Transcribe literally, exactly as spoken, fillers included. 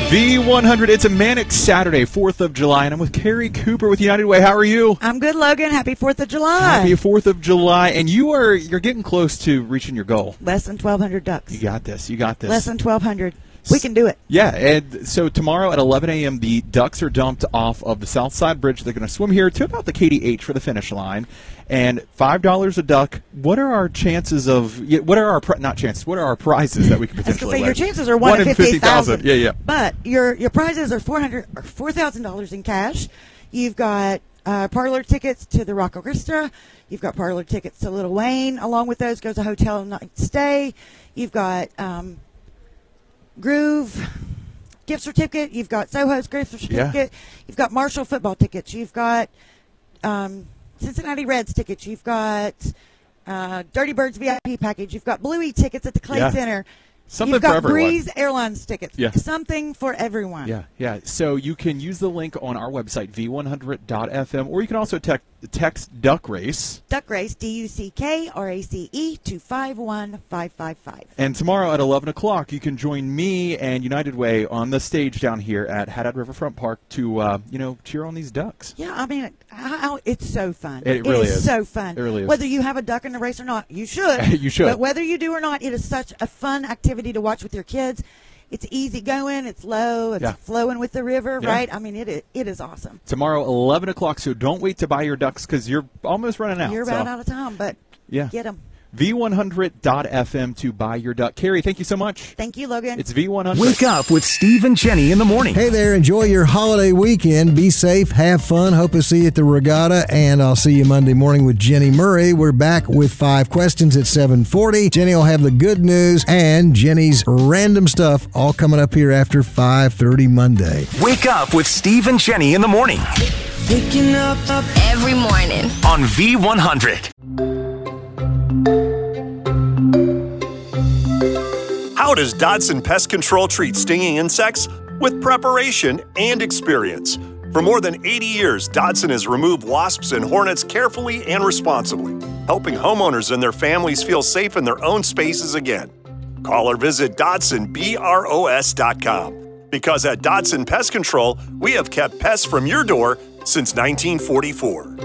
V one hundred, it's a manic Saturday, fourth of July, and I'm with Carrie Cooper with United Way. How are you? I'm good, Logan. Happy fourth of July. Happy fourth of July, and you are, you're getting close to reaching your goal. Less than twelve hundred ducks. You got this, you got this. Less than twelve hundred. We can do it. Yeah, and so tomorrow at eleven a.m., the ducks are dumped off of the South Side Bridge. They're going to swim here to about the K D H for the finish line, and five dollars a duck. What are our chances of, what are our, not chances, what are our prizes that we can potentially win? Your chances are one, one in fifty thousand. Yeah, yeah. But your your prizes are four hundred dollars or four thousand dollars in cash. You've got uh, parlor tickets to the Rock Orchestra. You've got parlor tickets to Little Wayne. Along with those goes a hotel night stay. You've got um, Groove gift certificate. You've got Soho's gift certificate. Yeah. You've got Marshall football tickets. You've got um, Cincinnati Reds tickets. You've got uh, Dirty Birds V I P package. You've got Bluey tickets at the Clay yeah. Center. Something You've got for everyone. Breeze Airlines tickets. Yeah. Something for everyone. Yeah, yeah. So you can use the link on our website, v one hundred dot f m, or you can also text, text Duck Race. Duck Race, D U C K R A C E, to five one five five five. And tomorrow at eleven o'clock, you can join me and United Way on the stage down here at Haddad Riverfront Park to, uh, you know, cheer on these ducks. Yeah, I mean, how, it's so fun. It really it is, is. so fun. It really is. Whether you have a duck in the race or not, you should. You should. But whether you do or not, it is such a fun activity to watch with your kids. It's easy going. It's low. It's yeah. flowing with the river, yeah. right? I mean, it is, it is awesome. Tomorrow, eleven o'clock, so don't wait to buy your ducks because you're almost running out. You're so. about out of time, but yeah. get them. v one hundred dot f m to buy your duck. Carrie, thank you so much. Thank you, Logan. It's V one hundred. Wake up with Steve and Jenny in the morning. Hey there, enjoy your holiday weekend. Be safe, have fun. Hope to see you at the regatta, and I'll see you Monday morning with Jenny Murray. We're back with five questions at seven forty. Jenny will have the good news and Jenny's random stuff all coming up here after five thirty Monday. Wake up with Steve and Jenny in the morning. Waking up, up every morning on V one hundred. How does Dodson Pest Control treat stinging insects? With preparation and experience. For more than eighty years, Dodson has removed wasps and hornets carefully and responsibly, helping homeowners and their families feel safe in their own spaces again. Call or visit Dodson Bros dot com. Because at Dodson Pest Control, we have kept pests from your door since nineteen forty-four.